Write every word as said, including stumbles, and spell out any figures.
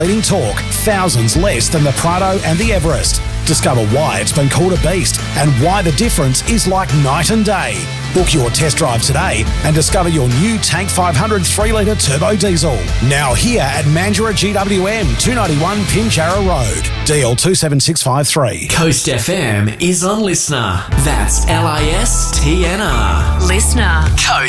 Leading torque, thousands less than the Prado and the Everest. Discover why it's been called a beast and why the difference is like night and day. Book your test drive today and discover your new Tank five hundred three litre turbo diesel. Now here at Mandurah G W M, two ninety-one Pinjarra Road. D L two seven six five three. Coast F M is on Listener. That's L I S T N R. Listener. Coast.